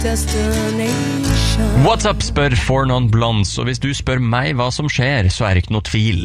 What's up, spør For Non Blondes. Og hvis du spør meg hva som skjer, så det ikke noe tvil.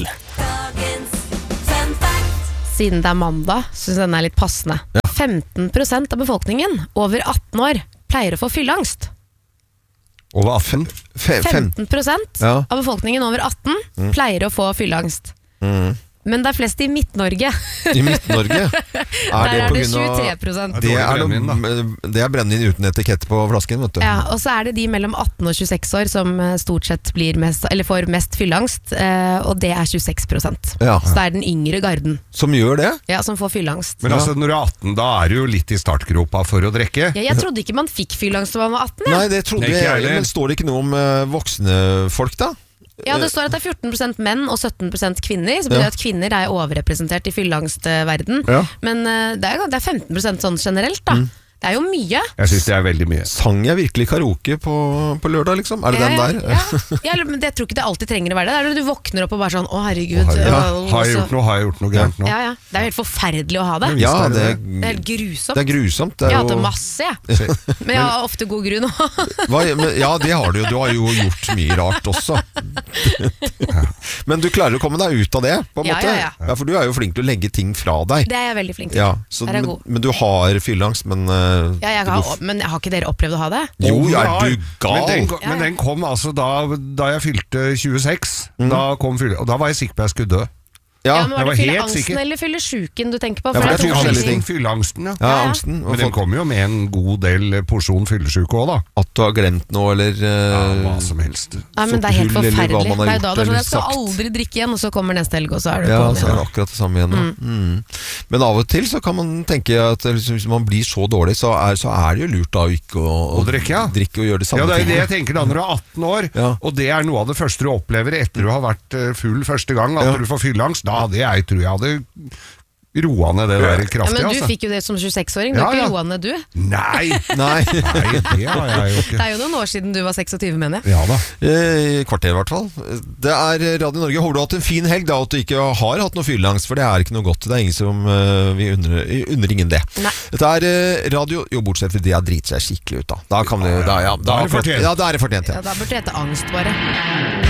Siden det mandag, synes jeg den litt passende. 15% av befolkningen over 18 år pleier å få fylleangst. Over 18? 15% av befolkningen over 18 pleier å få fylleangst. Men det flest I Midt-Norge. I Midt-Norge? Der det 23%. Det brennevin uten etikett på flasken, vet du. Ja, og så det de mellom 18 og 26 år som stort sett får mest fylleangst, og det 26%. Ja. Så det den yngre garden. Som gjør det? Ja, som får fylleangst. Men altså, når du 18, da du jo litt I startgropa for å drikke. Ja, jeg trodde ikke man fikk fylleangst når man var 18. Ja. Nei, det trodde jeg, men står det ikke noe om voksne folk da? Ja, det står at det 14% menn og 17% kvinner, så betyr det at kvinner overrepresentert I fylleangstverden. Ja. Men det 15% sånn generelt da. Det jo mye. Jeg synes det veldig mye. Sang jeg virkelig karaoke på lørdag, liksom? Det den der? Ja, men jeg tror ikke det alltid trenger å være det. Det du våkner opp og bare sånn, å herregud. Har jeg gjort noe gærent nå? Ja. Det helt forferdelig å ha det. Ja, det helt grusomt. Det grusomt. Jeg har hatt det masse, jeg. Men jeg har ofte god grunn. Ja, det har du jo. Du har jo gjort mye rart også. Men du klarer å komme deg ut av det, på en måte? Ja, for du jo flink til å legge ting fra deg. Det jeg veldig flink til. Ja, men du har fylleangst, men... men har ikke dere opplevd å ha det? Jo, du gal? Men den kom altså da jeg fylte 26. Da kom fylle, og da var jeg sikker på jeg skulle dø. Ja, men var det fylleangsten eller fyllesyken du tenker på? Ja, for det forskjellige ting. Fylleangsten, angsten. Men den kommer jo med en god del porsjon fyllesyke også da. At du har glemt noe, eller... hva som helst. Nei, men det helt forferdelig. Det da sånn, jeg skal aldri drikke igjen, og så kommer neste helg, og så det på. Ja, så det akkurat det samme igjen. Men av og til så kan man tenke at hvis man blir så dårlig, så det jo lurt da ikke å drikke og gjøre det samme. Ja, det det jeg tenker da når du 18 år, og det noe av det første du opplever etter du har vært full første gang, at du får fylleangst. Da hadde jeg tror jeg hadde roa ned det der kraftig. Ja, men du fikk jo det som 26-åring, du ikke roa ned du? Nei, det har jeg jo ikke. Det jo noen år siden du var 26, mener jeg. Ja da. Kvarter I hvert fall. Det Radio Norge. Håper du har hatt en fin helg da, at du ikke har hatt noe fylleangst, for det ikke noe godt. Det ingen som vi unner ingen det. Nei. Dette radio, jo bortsett for det driter seg skikkelig ut da. Da kan vi, da det fortjent. Ja, det fortjent. Ja, da burde det hete angst bare.